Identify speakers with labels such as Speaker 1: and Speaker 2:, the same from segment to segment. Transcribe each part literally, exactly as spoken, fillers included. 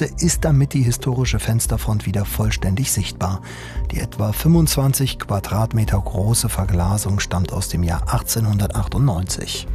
Speaker 1: Heute ist damit die historische Fensterfront wieder vollständig sichtbar. Die etwa fünfundzwanzig Quadratmeter große Verglasung stammt aus dem Jahr achtzehnhundertachtundneunzig.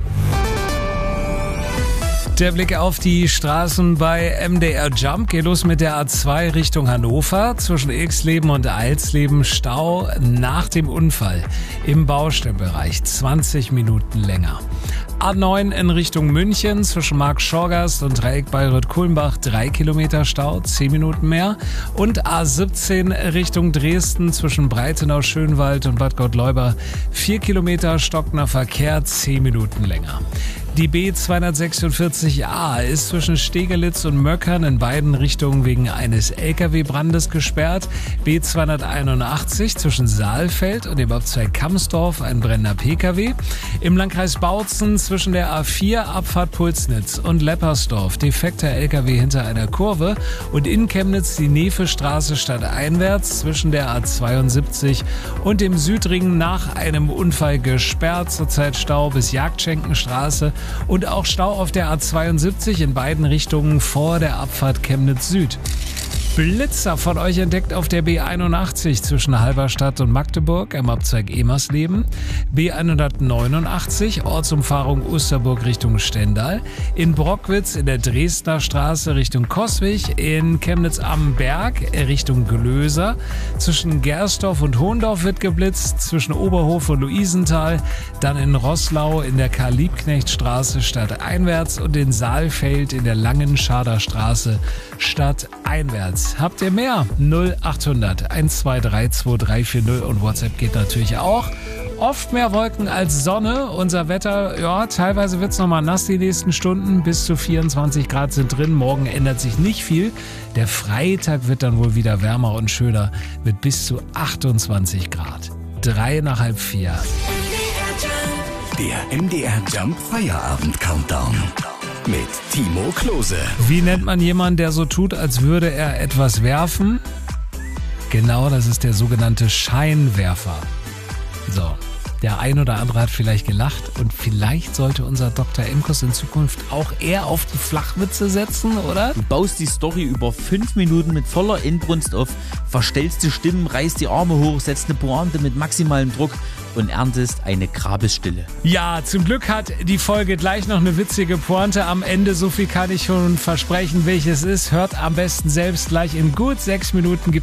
Speaker 2: Der Blick auf die Straßen bei M D R Jump geht los mit der A zwei Richtung Hannover. Zwischen Ilksleben und Eilsleben Stau nach dem Unfall im Baustellenbereich zwanzig Minuten länger. A neun in Richtung München zwischen Marktschorgast und Dreieck Bayreuth-Kulmbach drei Kilometer Stau, zehn Minuten mehr. Und A siebzehn Richtung Dresden zwischen Breitenau-Schönwald und Bad Gottleuba vier Kilometer stockender Verkehr, zehn Minuten länger. Die B zweihundertsechsundvierzig A ist zwischen Stegelitz und Möckern in beiden Richtungen wegen eines L K W-Brandes gesperrt. B zweihunderteinundachtzig zwischen Saalfeld und dem Abzweig Kamsdorf ein brennender P K W. Im Landkreis Bautzen zwischen der A vier Abfahrt Pulsnitz und Leppersdorf defekter L K W hinter einer Kurve und in Chemnitz die Nevestraße stadteinwärts zwischen der A zweiundsiebzig und dem Südring nach einem Unfall gesperrt. Zurzeit Stau bis Jagdschenkenstraße. Und auch Stau auf der A zweiundsiebzig in beiden Richtungen vor der Abfahrt Chemnitz Süd. Blitzer von euch entdeckt auf der B einundachtzig zwischen Halberstadt und Magdeburg am Abzweig Emersleben. B hundertneunundachtzig Ortsumfahrung Osterburg Richtung Stendal. In Brockwitz in der Dresdner Straße Richtung Coswig. In Chemnitz am Berg Richtung Glöser. Zwischen Gersdorf und Hohendorf wird geblitzt. Zwischen Oberhof und Luisenthal. Dann in Roßlau in der Karl-Liebknecht-Straße stadteinwärts und in Saalfeld in der Langen Schaderstraße stadteinwärts. Habt ihr mehr? null achthundert eins zwei drei zwei drei vier null und WhatsApp geht natürlich auch. Oft mehr Wolken als Sonne. Unser Wetter, ja, teilweise wird es nochmal nass die nächsten Stunden. Bis zu vierundzwanzig Grad sind drin. Morgen ändert sich nicht viel. Der Freitag wird dann wohl wieder wärmer und schöner mit bis zu achtundzwanzig Grad. Drei nach halb vier.
Speaker 3: Der M D R Jump Feierabend Countdown. Mit Timo Klose.
Speaker 2: Wie nennt man jemanden, der so tut, als würde er etwas werfen? Genau, das ist der sogenannte Scheinwerfer. So, der ein oder andere hat vielleicht gelacht und vielleicht sollte unser Doktor Imkus in Zukunft auch eher auf die Flachwitze setzen, oder?
Speaker 4: Du baust die Story über fünf Minuten mit voller Inbrunst auf, verstellst die Stimmen, reißt die Arme hoch, setzt eine Pointe mit maximalem Druck und erntest eine Grabesstille.
Speaker 2: Ja, zum Glück hat die Folge gleich noch eine witzige Pointe am Ende. So viel kann ich schon versprechen, welches ist. Hört am besten selbst gleich in gut sechs Minuten.